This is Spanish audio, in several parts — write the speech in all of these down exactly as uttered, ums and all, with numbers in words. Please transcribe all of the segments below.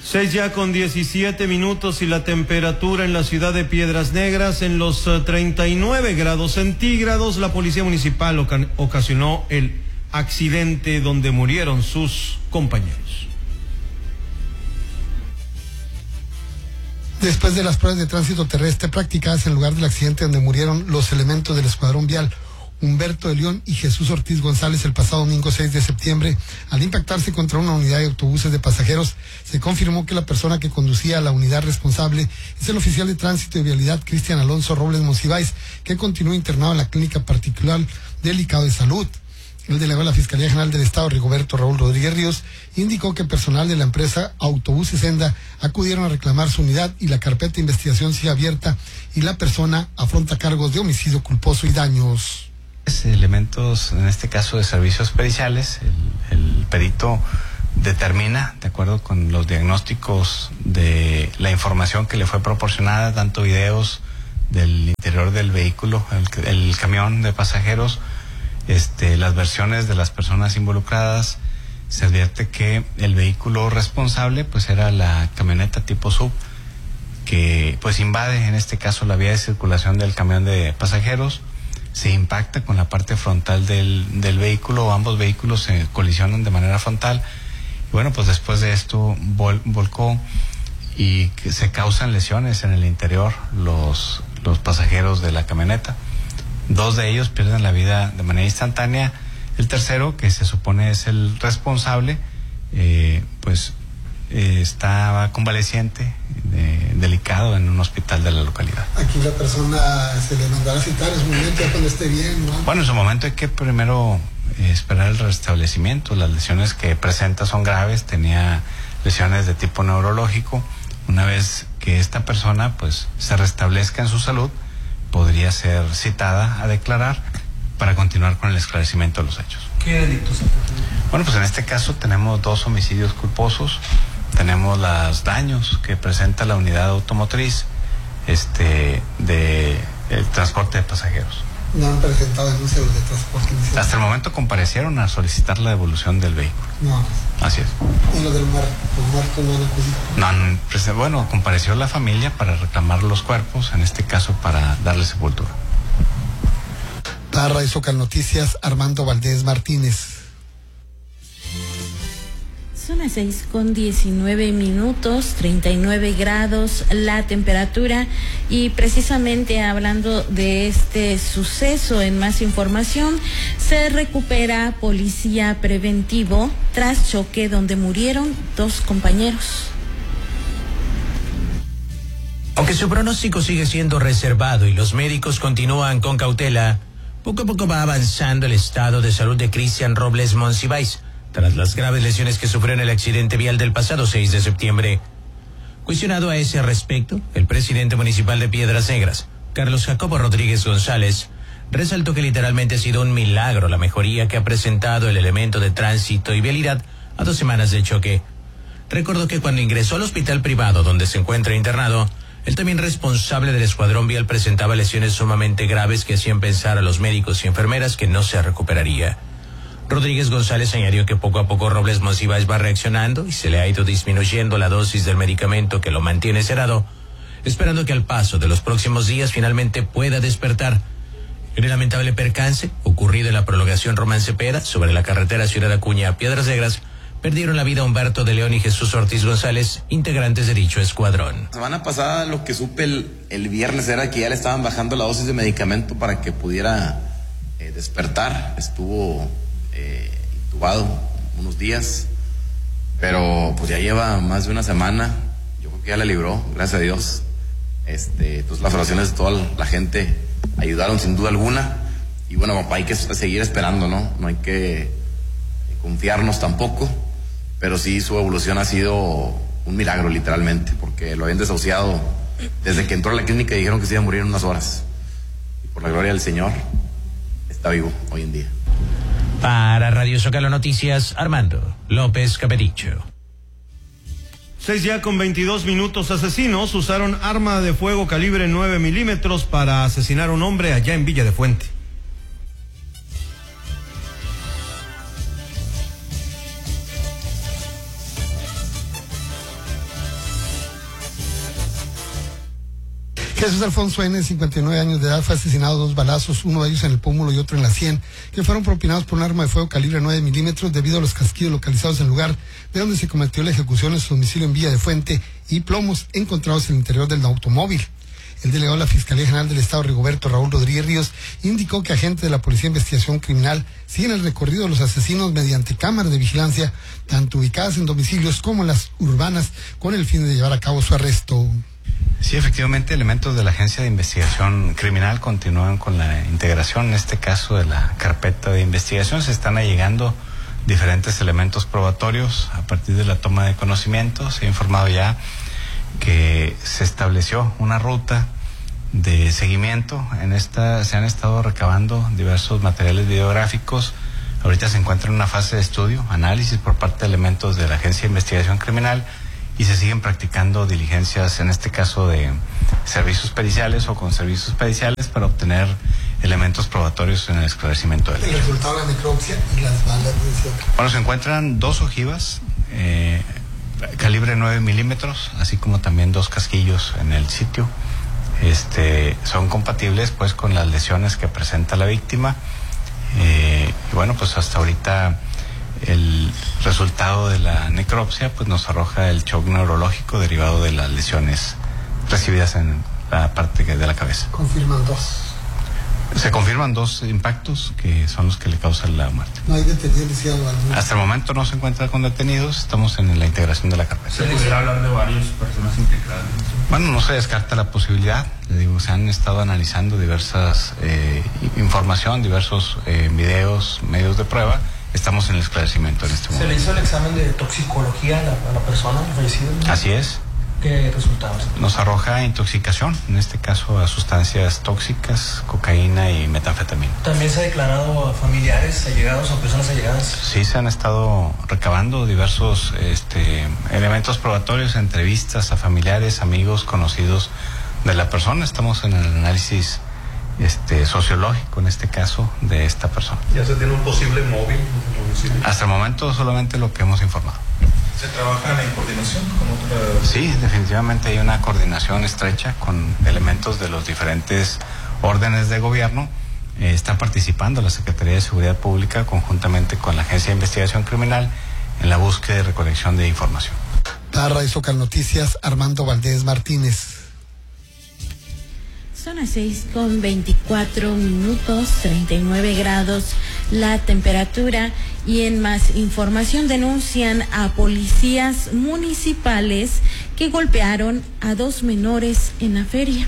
Seis ya con diecisiete minutos y la temperatura en la ciudad de Piedras Negras en los uh, treinta y nueve grados centígrados. La policía municipal oca- ocasionó el accidente donde murieron sus compañeros. Después de las pruebas de tránsito terrestre practicadas en el lugar del accidente donde murieron los elementos del Escuadrón Vial Humberto de León y Jesús Ortiz González el pasado domingo seis de septiembre, al impactarse contra una unidad de autobuses de pasajeros, se confirmó que la persona que conducía la unidad responsable es el oficial de tránsito y vialidad Cristian Alonso Robles Monsiváis, que continúa internado en la clínica particular del I C A O de Salud. El delegado de la Fiscalía General del Estado, Rigoberto Raúl Rodríguez Ríos, indicó que personal de la empresa Autobuses Senda acudieron a reclamar su unidad y la carpeta de investigación sigue abierta y la persona afronta cargos de homicidio culposo y daños. Elementos, en este caso de servicios periciales, el, el perito determina, de acuerdo con los diagnósticos de la información que le fue proporcionada, tanto videos del interior del vehículo, el, el camión de pasajeros, este, las versiones de las personas involucradas, se advierte que el vehículo responsable pues era la camioneta tipo sub, que pues invade en este caso la vía de circulación del camión de pasajeros, se impacta con la parte frontal del, del vehículo, ambos vehículos se colisionan de manera frontal, y bueno, pues después de esto vol, volcó y que se causan lesiones en el interior los, los pasajeros de la camioneta. Dos de ellos pierden la vida de manera instantánea, el tercero, que se supone es el responsable, eh, pues eh, estaba convaleciente, eh, delicado en un hospital de la localidad. Aquí la persona se le mandará a citar en su momento, ya cuando esté bien, ¿no? Bueno, en su momento hay que primero eh, esperar el restablecimiento. Las lesiones que presenta son graves, tenía lesiones de tipo neurológico. Una vez que esta persona pues se restablezca en su salud, podría ser citada a declarar para continuar con el esclarecimiento de los hechos. ¿Qué delitos? Bueno, pues en este caso tenemos dos homicidios culposos, tenemos los daños que presenta la unidad automotriz este de el transporte de pasajeros. No han presentado denuncias de transporte. Hasta el momento comparecieron a solicitar la devolución del vehículo. No. Así es. ¿Y los del mar, los muertos no han acudido? No han, pues, bueno, compareció la familia para reclamar los cuerpos, en este caso para darle sepultura. Para Radio Zócalo Noticias, Armando Valdés Martínez. Son las seis con diecinueve minutos, treinta y nueve grados la temperatura, y precisamente hablando de este suceso, en más información, se recupera policía preventivo tras choque donde murieron dos compañeros. Aunque su pronóstico sigue siendo reservado y los médicos continúan con cautela, poco a poco va avanzando el estado de salud de Cristian Robles Monsiváis, tras las graves lesiones que sufrió en el accidente vial del pasado seis de septiembre. Cuestionado a ese respecto, el presidente municipal de Piedras Negras, Carlos Jacobo Rodríguez González, resaltó que literalmente ha sido un milagro la mejoría que ha presentado el elemento de tránsito y vialidad a dos semanas de choque. Recordó que cuando ingresó al hospital privado donde se encuentra internado, el también responsable del escuadrón vial presentaba lesiones sumamente graves que hacían pensar a los médicos y enfermeras que no se recuperaría. Rodríguez González añadió que poco a poco Robles Monsiváis va reaccionando y se le ha ido disminuyendo la dosis del medicamento que lo mantiene sedado, esperando que al paso de los próximos días finalmente pueda despertar. En el lamentable percance ocurrido en la prolongación Román Cepeda sobre la carretera Ciudad Acuña a Piedras Negras, perdieron la vida Humberto de León y Jesús Ortiz González, integrantes de dicho escuadrón. La semana pasada lo que supe el, el viernes era que ya le estaban bajando la dosis de medicamento para que pudiera eh, despertar. Estuvo eh, intubado unos días, pero pues ya lleva más de una semana. Yo creo que ya la libró, gracias a Dios. Este, pues las oraciones de toda la gente ayudaron sin duda alguna. Y bueno, papá, hay que seguir esperando, ¿no? No hay que confiarnos tampoco. Pero sí, su evolución ha sido un milagro, literalmente, porque lo habían desahuciado desde que entró a la clínica y dijeron que se iba a morir en unas horas. Y por la gloria del Señor, está vivo hoy en día. Para Radio Zócalo Noticias, Armando López Capedicho. Seis ya con veintidós minutos. Asesinos usaron arma de fuego calibre nueve milímetros para asesinar a un hombre allá en Villa de Fuente. Jesús Alfonso N., cincuenta y nueve años de edad, fue asesinado a dos balazos, uno de ellos en el pómulo y otro en la sien, que fueron propinados por un arma de fuego calibre nueve milímetros debido a los casquillos localizados en el lugar de donde se cometió la ejecución en su domicilio en Villa de Fuente y plomos encontrados en el interior del automóvil. El delegado de la Fiscalía General del Estado, Rigoberto Raúl Rodríguez Ríos, indicó que agentes de la Policía de Investigación Criminal siguen el recorrido de los asesinos mediante cámaras de vigilancia, tanto ubicadas en domicilios como en las urbanas, con el fin de llevar a cabo su arresto. Sí, efectivamente, elementos de la Agencia de Investigación Criminal continúan con la integración, en este caso de la carpeta de investigación. Se están allegando diferentes elementos probatorios a partir de la toma de conocimiento. Se ha informado ya que se estableció una ruta de seguimiento. En esta se han estado recabando diversos materiales videográficos. Ahorita se encuentra en una fase de estudio, análisis por parte de elementos de la Agencia de Investigación Criminal, y se siguen practicando diligencias, en este caso de servicios periciales o con servicios periciales, para obtener elementos probatorios en el esclarecimiento del hecho. El resultado de la necropsia y las balas. Bueno, se encuentran dos ojivas, eh, calibre nueve milímetros, así como también dos casquillos en el sitio. Este, son compatibles pues con las lesiones que presenta la víctima. Eh, y bueno, pues hasta ahorita el resultado de la necropsia pues nos arroja el shock neurológico derivado de las lesiones recibidas en la parte de la cabeza. Confirman dos. Se confirman dos impactos que son los que le causan la muerte. ¿No hay detenidos? Hasta el momento no se encuentra con detenidos, estamos en la integración de la carpeta. ¿Se pudiera hablar de varias personas implicadas? Bueno, no se descarta la posibilidad. Le digo, se han estado analizando diversas eh, información, diversos eh, videos, medios de prueba. Estamos en el esclarecimiento en este momento. ¿Se le hizo el examen de toxicología a la, a la persona fallecida? Así es. ¿Qué resultados? Nos arroja intoxicación, en este caso a sustancias tóxicas, cocaína y metanfetamina. ¿También se ha declarado a familiares allegados o personas allegadas? Sí, se han estado recabando diversos este, elementos probatorios, entrevistas a familiares, amigos, conocidos de la persona. Estamos en el análisis este, sociológico, en este caso, de esta persona. ¿Ya se tiene un posible móvil en el domicilio? Hasta el momento solamente lo que hemos informado. ¿Se trabaja en coordinación con otra...? Sí, definitivamente hay una coordinación estrecha con elementos de los diferentes órdenes de gobierno. Eh, está participando la Secretaría de Seguridad Pública conjuntamente con la Agencia de Investigación Criminal en la búsqueda y recolección de información. Para Isocal Noticias, Armando Valdés Martínez. Son las seis con veinticuatro minutos, treinta y nueve grados la temperatura. Y en más información, denuncian a policías municipales que golpearon a dos menores en la feria.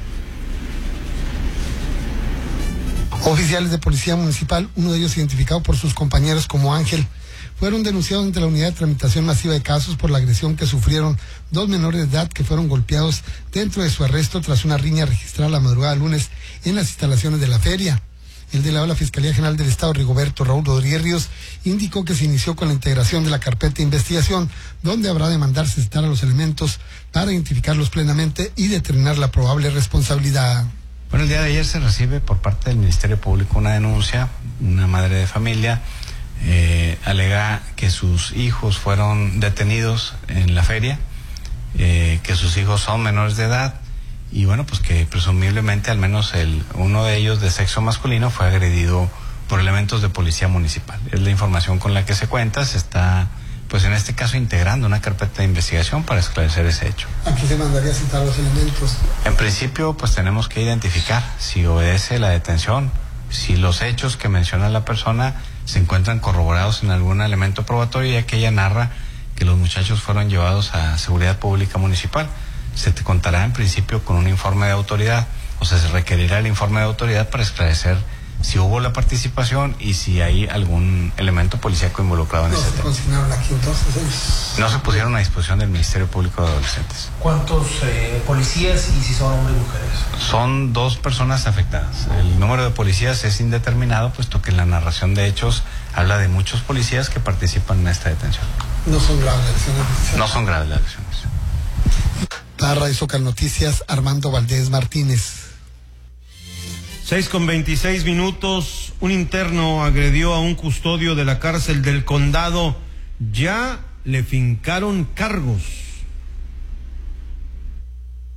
Oficiales de policía municipal, uno de ellos identificado por sus compañeros como Ángel, fueron denunciados ante la unidad de tramitación masiva de casos por la agresión que sufrieron dos menores de edad que fueron golpeados dentro de su arresto tras una riña registrada la madrugada del lunes en las instalaciones de la feria. El delegado de la Fiscalía General del Estado, Rigoberto Raúl Rodríguez Ríos, indicó que se inició con la integración de la carpeta de investigación, donde habrá de mandarse citar a los elementos para identificarlos plenamente y determinar la probable responsabilidad. Bueno, el día de ayer se recibe por parte del Ministerio Público una denuncia. Una madre de familia eh, alega que sus hijos fueron detenidos en la feria, eh, que sus hijos son menores de edad, y bueno, pues que presumiblemente al menos el uno de ellos de sexo masculino fue agredido por elementos de policía municipal. Es la información con la que se cuenta. Se está, pues en este caso, integrando una carpeta de investigación para esclarecer ese hecho. ¿A quién se mandaría citar a los elementos? En principio, pues tenemos que identificar si obedece la detención, si los hechos que menciona la persona se encuentran corroborados en algún elemento probatorio, ya que ella narra que los muchachos fueron llevados a Seguridad Pública Municipal. Se te contará en principio con un informe de autoridad, o sea, se requerirá el informe de autoridad para esclarecer si hubo la participación y si hay algún elemento policíaco involucrado en no ese tema. ¿No se consignaron aquí entonces ellos? No se pusieron a disposición del Ministerio Público de Adolescentes. ¿Cuántos eh, policías y si son hombres y mujeres? Son dos personas afectadas. El número de policías es indeterminado, puesto que la narración de hechos habla de muchos policías que participan en esta detención. No son graves las lesiones. No son graves las lesiones. Para Isocal Noticias, Armando Valdés Martínez. Seis con veintiséis minutos. Un interno agredió a un custodio de la cárcel del condado. Ya le fincaron cargos.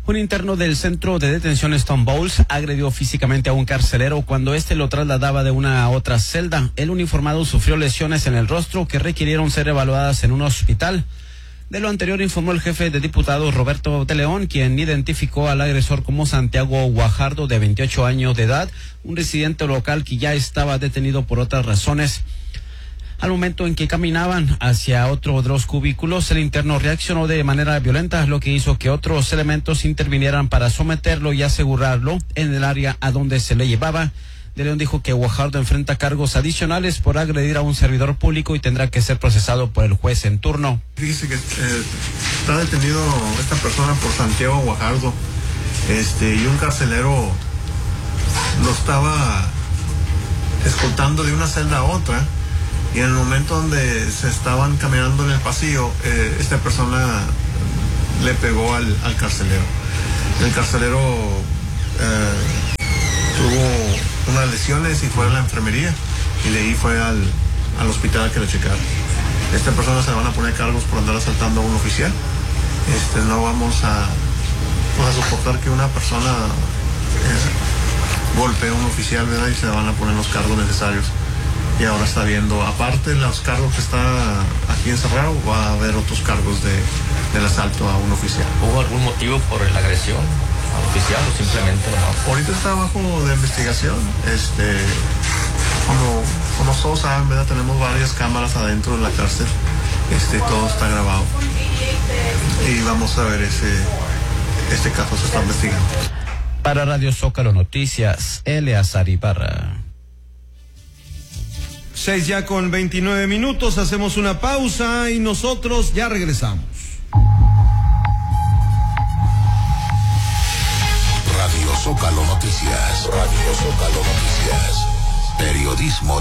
Un interno del centro de detención Stone Bowls agredió físicamente a un carcelero cuando éste lo trasladaba de una a otra celda. El uniformado sufrió lesiones en el rostro que requirieron ser evaluadas en un hospital. De lo anterior informó el jefe de diputados Roberto de León, quien identificó al agresor como Santiago Guajardo, de veintiocho años de edad, un residente local que ya estaba detenido por otras razones. Al momento en que caminaban hacia otro de los cubículos, el interno reaccionó de manera violenta, lo que hizo que otros elementos intervinieran para someterlo y asegurarlo en el área a donde se le llevaba. De León dijo que Guajardo enfrenta cargos adicionales por agredir a un servidor público y tendrá que ser procesado por el juez en turno. Fíjese que eh, está detenido esta persona por Santiago Guajardo, este, y un carcelero lo estaba escoltando de una celda a otra, y en el momento donde se estaban caminando en el pasillo, eh, esta persona le pegó al, al carcelero. El carcelero eh, tuvo unas lesiones y fue a la enfermería, y de ahí fue al, al hospital a que lo checaron. Esta persona se le van a poner cargos por andar asaltando a un oficial. Este, no vamos a, pues, a soportar que una persona eh, golpee a un oficial, ¿verdad? Y se le van a poner los cargos necesarios. Y ahora está viendo, aparte de los cargos que está aquí encerrado, va a haber otros cargos de, del asalto a un oficial. ¿Hubo algún motivo por la agresión al oficial o simplemente no? Ahorita está bajo de investigación. Este, como, como todos saben, ¿verdad? Tenemos varias cámaras adentro de la cárcel. Este, todo está grabado. Y vamos a ver ese, este caso se está investigando. Para Radio Zócalo Noticias, Eleazar Ibarra. Seis ya con veintinueve minutos, hacemos una pausa y nosotros ya regresamos. Radio Zócalo Noticias, Radio Zócalo Noticias, periodismo